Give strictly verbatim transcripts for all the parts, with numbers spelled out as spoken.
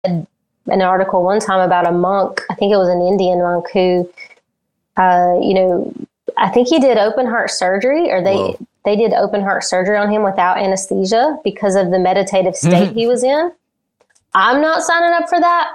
an article one time about a monk. I think it was an Indian monk who, uh, you know, I think he did open heart surgery, or they Whoa. they did open heart surgery on him without anesthesia because of the meditative state mm-hmm. he was in. I'm not signing up for that,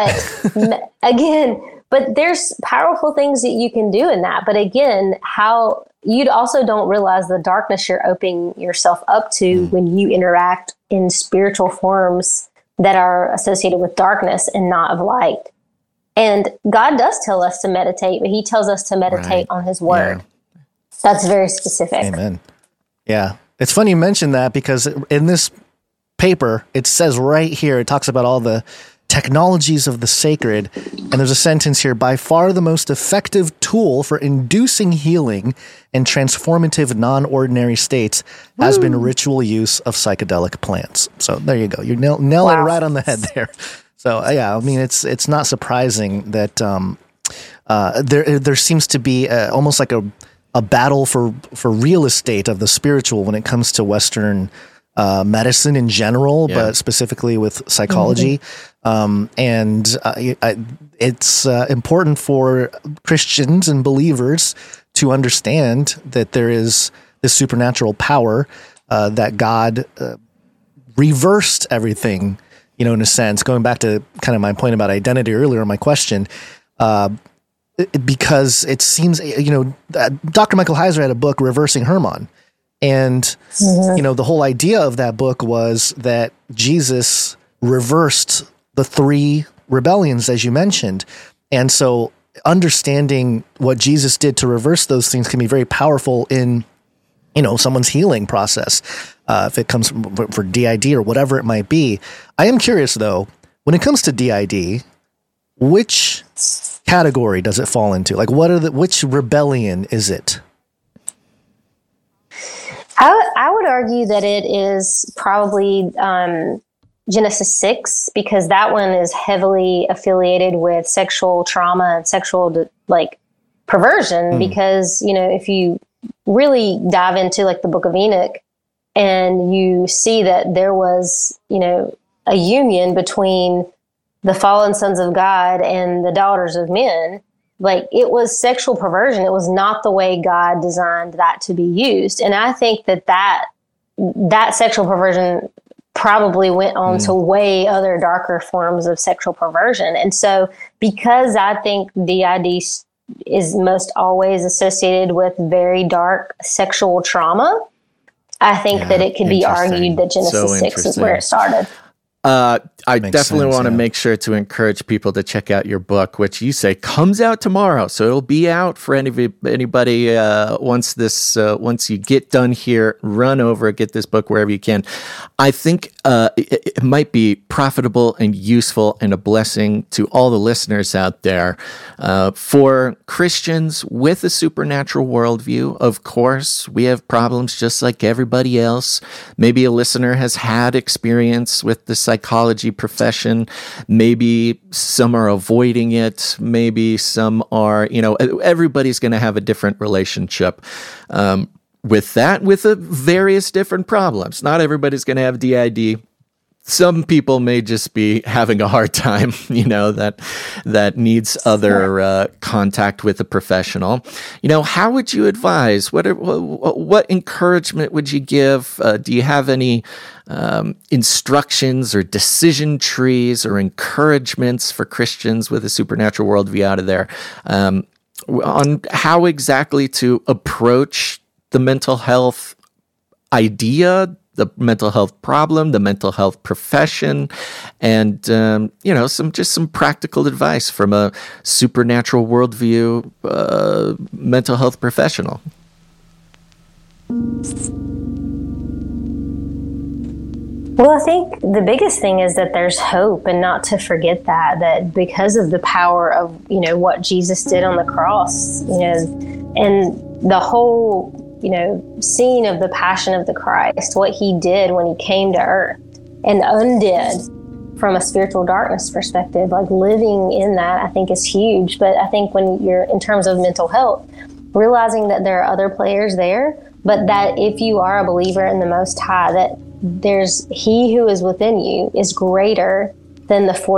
but again, but there's powerful things that you can do in that. But again, how you also don't realize the darkness you're opening yourself up to mm. when you interact in spiritual forms that are associated with darkness and not of light. And God does tell us to meditate, but he tells us to meditate right. on his word. Yeah. That's very specific. Amen. Yeah. It's funny you mentioned that, because in this paper, it says right here, it talks about all the technologies of the sacred. And there's a sentence here: by far the most effective tool for inducing healing and transformative non-ordinary states Woo. has been ritual use of psychedelic plants. So there you go. You nail, nail wow. it right on the head there. So uh, yeah, I mean, it's it's not surprising that um, uh, there there seems to be a, almost like a a battle for for real estate of the spiritual when it comes to Western uh, medicine in general, yeah. but specifically with psychology. Mm-hmm. Um, and uh, I, it's uh, important for Christians and believers to understand that there is this supernatural power uh, that God uh, reversed everything. You know, in a sense, going back to kind of my point about identity earlier in my question, uh, it, because it seems, you know, uh, Doctor Michael Heiser had a book, Reversing Hermon. And, mm-hmm. you know, the whole idea of that book was that Jesus reversed the three rebellions, as you mentioned. And so understanding what Jesus did to reverse those things can be very powerful in, you know, someone's healing process. Uh, if it comes from, for D I D or whatever it might be. I am curious, though, when it comes to D I D, which category does it fall into? Like, what are the, which rebellion is it? I, w- I would argue that it is probably um, Genesis six, because that one is heavily affiliated with sexual trauma and sexual, like, perversion. Mm. Because, you know, if you really dive into, like, the Book of Enoch, and you see that there was, you know, a union between the fallen sons of God and the daughters of men. Like, it was sexual perversion. It was not the way God designed that to be used. And I think that that, that sexual perversion probably went on mm. to way other darker forms of sexual perversion. And so because I think D I D is most always associated with very dark sexual trauma, I think yeah, that it could be argued that Genesis so six is where it started. Uh, I Makes definitely want to yeah. make sure to encourage people to check out your book, which you say comes out tomorrow. So it'll be out for any, anybody uh, once this uh, once you get done here, run over, get this book wherever you can. I think uh, it, it might be profitable and useful and a blessing to all the listeners out there. Uh, for Christians with a supernatural worldview, of course, we have problems just like everybody else. Maybe a listener has had experience with the psychology profession. Maybe some are avoiding it. Maybe some are, you know, everybody's going to have a different relationship um, with that, with a various different problems. Not everybody's going to have D I D. Some people may just be having a hard time, you know, that that needs other uh, contact with a professional. You know, how would you advise? What are, what, what encouragement would you give? Uh, do you have any um, instructions or decision trees or encouragements for Christians with a supernatural worldview out of there um, on how exactly to approach the mental health idea, the mental health problem, the mental health profession, and, um, you know, some just some practical advice from a supernatural worldview uh, mental health professional? Well, I think the biggest thing is that there's hope, and not to forget that, that because of the power of, you know, what Jesus did on the cross, you know, and the whole, you know, scene of the passion of the Christ, what he did when he came to earth and undid from a spiritual darkness perspective, like living in that, I think is huge. But I think when you're in terms of mental health, realizing that there are other players there, but that if you are a believer in the Most High, that there's he who is within you is greater than the force